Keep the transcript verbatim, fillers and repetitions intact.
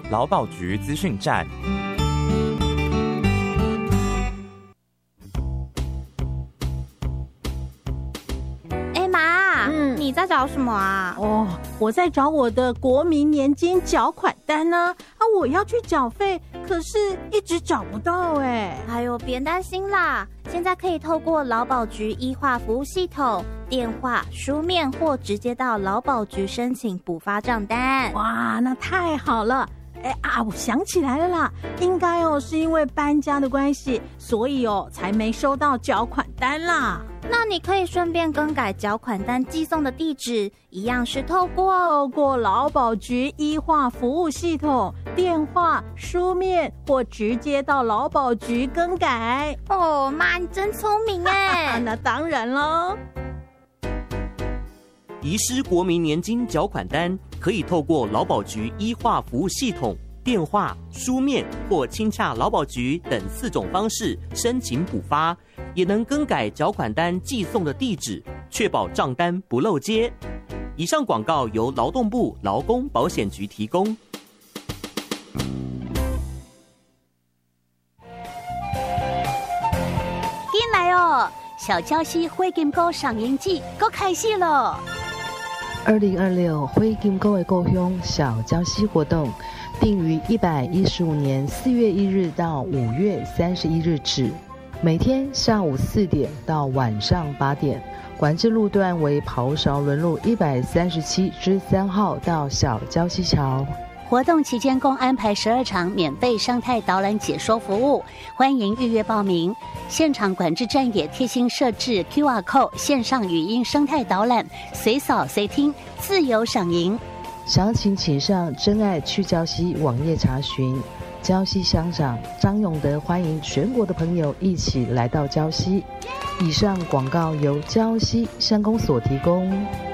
劳保局资讯站。 你在找什么啊？ 哦，我在找我的国民年金缴款单呢。啊，我要去缴费，可是一直找不到哎。 哎呦，别担心啦，现在可以透过劳保局e化服务系统，电话、书面或直接到劳保局申请补发账单。 哇，那太好了！哎啊，我想起来了啦，应该哦是因为搬家的关系，所以哦才没收到缴款单啦。 那你可以顺便更改缴款单寄送的地址，一样是透过透过劳保局e化服务系统，电话、书面或直接到劳保局更改。 哦，妈，你真聪明哎！ 那当然喽。 遗失国民年金缴款单，可以透过劳保局e化服务系统、电话、书面或亲洽劳保局等四种方式申请补发，也能更改缴款单寄送的地址，确保账单不漏接。以上广告由劳动部劳工保险局提供。 进来哦，小礁溪灰金沟赏樱季够开始了。 二零二六灰金沟的故乡小礁溪活动，定于一百一十五年四月一日到五月三十一日止，每天下午四点到晚上八点。管制路段为袍勺仑路一百三十七之三号到小礁溪桥。 活动期间共安排十二场免费生态导览解说服务，欢迎预约报名。现场管制站也贴心设置 Q R code 线上语音生态导览，随扫随听，自由赏萤。 详情请上真爱去礁溪网页查询。礁溪乡长张永德欢迎全国的朋友一起来到礁溪。以上广告由礁溪乡公所提供。